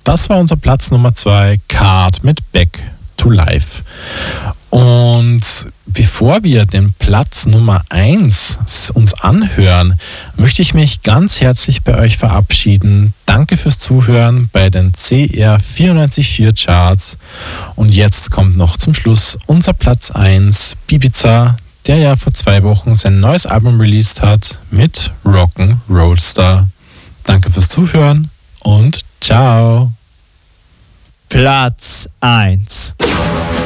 Das war unser Platz Nummer 2, Card mit Back to Life. Und bevor wir den Platz Nummer 1 uns anhören, möchte ich mich ganz herzlich bei euch verabschieden. Danke fürs Zuhören bei den CR 94.4 Charts. Und jetzt kommt noch zum Schluss unser Platz 1, Bibiza, der ja vor 2 Wochen sein neues Album released hat mit Rock'n'Roll Star. Danke fürs Zuhören und ciao. Platz 1.